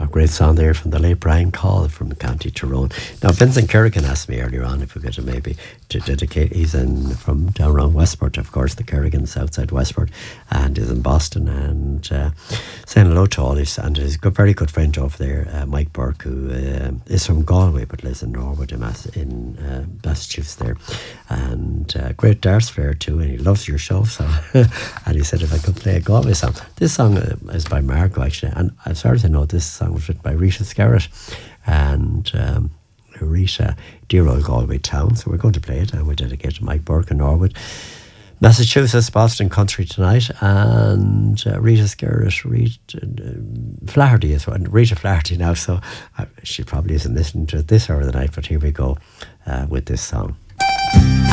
great song there from the late Brian Call from County Tyrone. Now, Vincent Kerrigan asked me earlier on if we could maybe to dedicate. He's from down around Westport, of course, the Kerrigans outside Westport, and is in Boston, and saying hello to all his, and his very good friend over there, Mike Burke, who is from Galway but lives in Norwood in Massachusetts there, and great darts player too, and he loves your show. So, and he said if I could play a Galway song. This song is by Margot actually, and as far as I know, this song was written by Rita Scarrett, and Rita, dear old Galway town. So we're going to play it, and we dedicate to Mike Burke in Norwood, Massachusetts, Boston country tonight, and Rita Scarrett, Flaherty as well, Rita Flaherty now. So she probably isn't listening to it this hour of the night, but here we go with this song.